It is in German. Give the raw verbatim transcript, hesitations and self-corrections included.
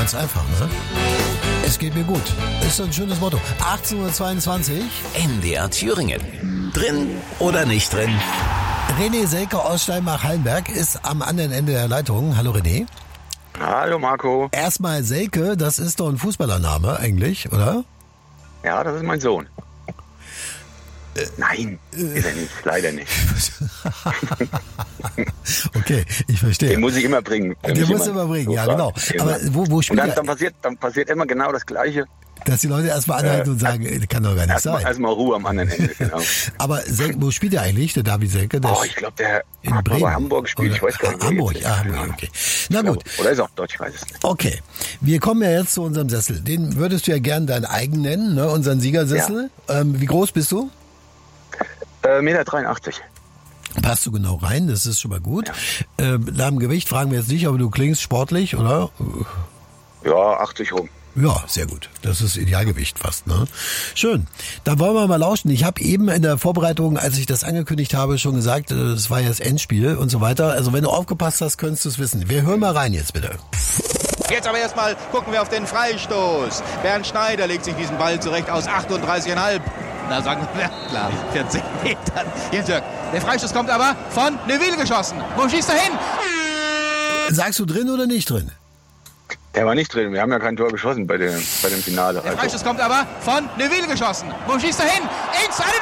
Ganz einfach, ne? Es geht mir gut. Ist ein schönes Motto. achtzehn Uhr zweiundzwanzig. N D R Thüringen. Drin oder nicht drin? René Selke aus Steinbach-Hallenberg ist am anderen Ende der Leitung. Hallo René. Hallo Marco. Erstmal Selke, das ist doch ein Fußballername eigentlich, oder? Ja, das ist mein Sohn. Äh, Nein, ist er nicht, leider nicht. Okay, ich verstehe. Den muss ich immer bringen. Den musst du immer bringen, ja genau. Aber wo, wo Und spielt dann, er? dann, passiert, dann passiert immer genau das Gleiche. Dass die Leute erstmal anhalten Äh, und sagen, äh, kann doch gar nicht Erstmal sein. erstmal Ruhe am anderen Ende, genau. Aber Selke, wo spielt er eigentlich, der David Selke? Der Oh, ist ich glaube, der in hat Bremen. bei Hamburg gespielt, ich Oder- weiß gar nicht. Ah, Hamburg, jetzt. ja, Hamburg, okay. Na Ich gut. glaube, oder ist auch Deutsch, ich weiß es nicht. Okay, wir kommen ja jetzt zu unserem Sessel. Den würdest du ja gern deinen eigen nennen, ne? Unseren Siegersessel. Ähm, wie groß bist du? Äh, Meter dreiundachtzig. Passt du genau rein, das ist schon mal gut. Ja. Ähm, nach dem Gewicht fragen wir jetzt nicht, aber du klingst sportlich, oder? Ja, achtzig rum. Ja, sehr gut. Das ist Idealgewicht fast, ne? Schön. Dann wollen wir mal lauschen. Ich habe eben in der Vorbereitung, als ich das angekündigt habe, schon gesagt, es war ja das Endspiel und so weiter. Also wenn du aufgepasst hast, könntest du es wissen. Wir hören mal rein jetzt bitte. Jetzt aber erstmal gucken wir auf den Freistoß. Bernd Schneider legt sich diesen Ball zurecht aus achtunddreißig Komma fünf. Na sagen wir, klar, vierzig Metern. Jetzt Jörg, der Freistoß kommt aber von Neuville geschossen. Wo schießt er hin? Sagst du drin oder nicht drin? Der war nicht drin, wir haben ja kein Tor geschossen bei dem, bei dem Finale. Der Also. Freistoß kommt aber von Neuville geschossen. Wo schießt er hin? Ins